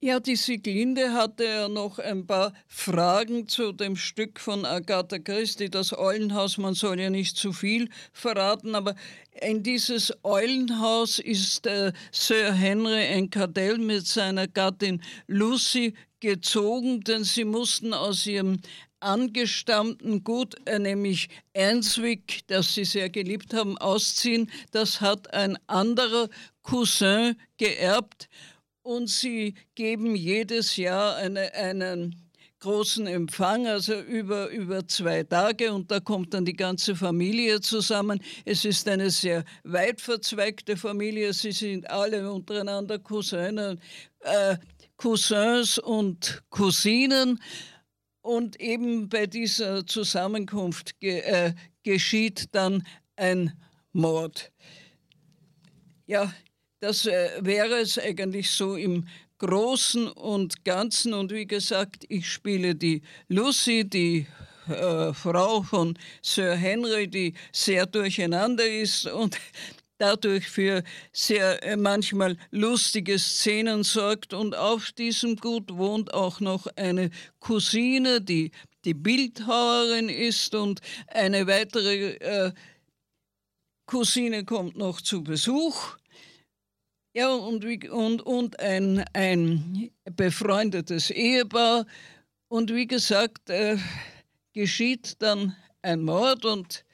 Ja, die Sieglinde hatte ja noch ein paar Fragen zu dem Stück von Agatha Christie, das Eulenhaus. Man soll ja nicht zu viel verraten, aber in dieses Eulenhaus ist Sir Henry Encadell mit seiner Gattin Lucy gezogen, denn sie mussten aus ihrem angestammten Gut, nämlich Ainswick, das sie sehr geliebt haben, ausziehen. Das hat ein anderer Cousin geerbt und sie geben jedes Jahr einen großen Empfang, also über 2 Tage, und da kommt dann die ganze Familie zusammen. Es ist eine sehr weit verzweigte Familie, sie sind alle untereinander Cousins und Cousinen, und eben bei dieser Zusammenkunft geschieht dann ein Mord. Ja, das wäre es eigentlich so im Großen und Ganzen. Und wie gesagt, ich spiele die Lucy, die Frau von Sir Henry, die sehr durcheinander ist und dadurch für sehr manchmal lustige Szenen sorgt. Und auf diesem Gut wohnt auch noch eine Cousine, die Bildhauerin ist, und eine weitere Cousine kommt noch zu Besuch. Ja, und ein befreundetes Ehepaar. Und wie gesagt, geschieht dann ein Mord, und